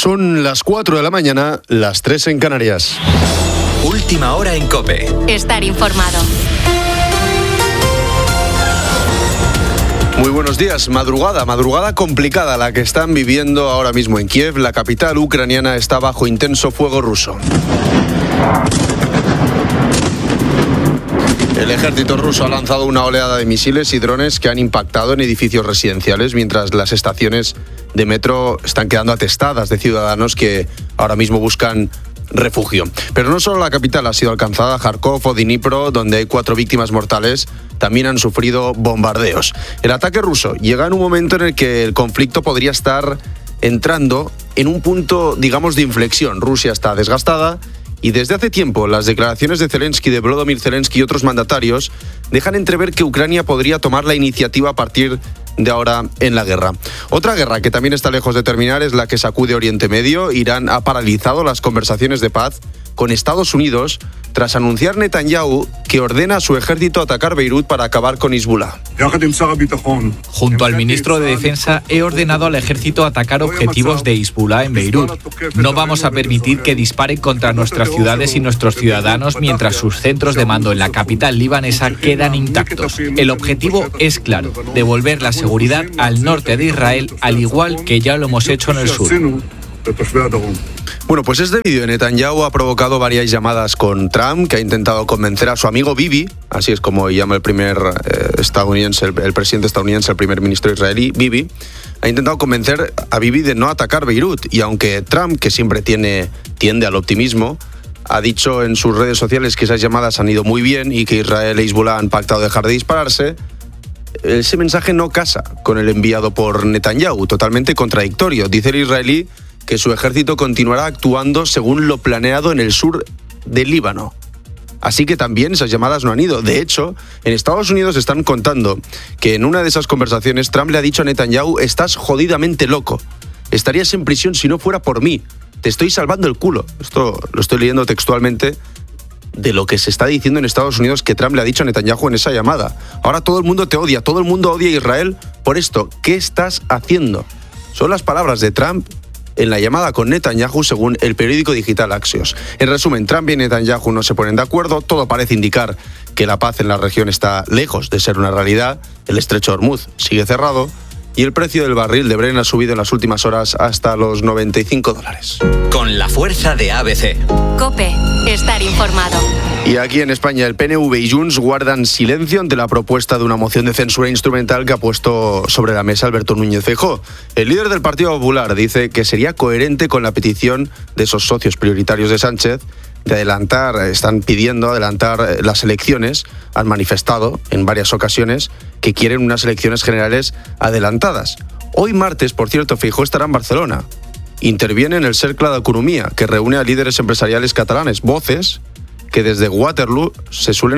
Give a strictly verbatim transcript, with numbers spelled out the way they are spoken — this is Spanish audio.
Son las cuatro de la mañana, las tres en Canarias. Última hora en COPE. Estar informado. Muy buenos días. Madrugada, madrugada complicada la que están viviendo ahora mismo en Kiev. La capital ucraniana está bajo intenso fuego ruso. El ejército ruso ha lanzado una oleada de misiles y drones que han impactado en edificios residenciales, mientras las estaciones de metro están quedando atestadas de ciudadanos que ahora mismo buscan refugio. Pero no solo la capital ha sido alcanzada, Kharkov o Dnipro, donde hay cuatro víctimas mortales, también han sufrido bombardeos. El ataque ruso llega en un momento en el que el conflicto podría estar entrando en un punto, digamos, de inflexión. Rusia está desgastada y desde hace tiempo las declaraciones de Zelensky, de Volodymyr Zelensky y otros mandatarios dejan entrever que Ucrania podría tomar la iniciativa a partir de ahora en la guerra. Otra guerra que también está lejos de terminar es la que sacude Oriente Medio. Irán ha paralizado las conversaciones de paz con Estados Unidos tras anunciar Netanyahu que ordena a su ejército atacar Beirut para acabar con Hezbollah. Junto al ministro de Defensa he ordenado al ejército atacar objetivos de Hezbollah en Beirut. No vamos a permitir que disparen contra nuestras ciudades y nuestros ciudadanos mientras sus centros de mando en la capital libanesa quedan intactos. El objetivo es claro, devolver la seguridad al norte de Israel, al igual que ya lo hemos hecho en el sur. Bueno, pues este vídeo de Netanyahu ha provocado varias llamadas con Trump, que ha intentado convencer a su amigo Bibi, así es como llama el primer eh, estadounidense, el, el presidente estadounidense, el primer ministro israelí, Bibi, ha intentado convencer a Bibi de no atacar Beirut. Y aunque Trump, que siempre tiene, tiende al optimismo, ha dicho en sus redes sociales que esas llamadas han ido muy bien y que Israel e Hezbollah han pactado dejar de dispararse, ese mensaje no casa con el enviado por Netanyahu, totalmente contradictorio. Dice el israelí que su ejército continuará actuando según lo planeado en el sur del Líbano. Así que también esas llamadas no han ido. De hecho, en Estados Unidos están contando que en una de esas conversaciones Trump le ha dicho a Netanyahu: estás jodidamente loco, estarías en prisión si no fuera por mí, te estoy salvando el culo. Esto lo estoy leyendo textualmente de lo que se está diciendo en Estados Unidos que Trump le ha dicho a Netanyahu en esa llamada. Ahora todo el mundo te odia, todo el mundo odia a Israel por esto. ¿Qué estás haciendo? Son las palabras de Trump en la llamada con Netanyahu, según el periódico digital Axios. En resumen, Trump y Netanyahu no se ponen de acuerdo. Todo parece indicar que la paz en la región está lejos de ser una realidad. El estrecho de Hormuz sigue cerrado y el precio del barril de Brent ha subido en las últimas horas hasta los noventa y cinco dólares. Con la fuerza de A B C. COPE. Estar informado. Y aquí en España el P N V y Junts guardan silencio ante la propuesta de una moción de censura instrumental que ha puesto sobre la mesa Alberto Núñez Feijóo. El líder del Partido Popular dice que sería coherente con la petición de esos socios prioritarios de Sánchez de adelantar, están pidiendo adelantar las elecciones. Han manifestado en varias ocasiones que quieren unas elecciones generales adelantadas. Hoy martes, por cierto, Feijóo estará en Barcelona. Interviene en el Cercle d'Economia, que reúne a líderes empresariales catalanes, voces que desde Waterloo se suelen